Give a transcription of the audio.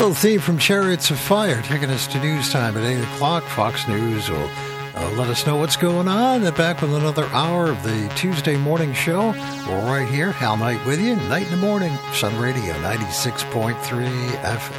Little theme from Chariots of Fire, taking us to news time at 8 o'clock. Fox News will let us know what's going on. And back with another hour of the Tuesday morning show. We're right here, Hal Knight with you, night in the morning, Sun Radio 96.3 FM.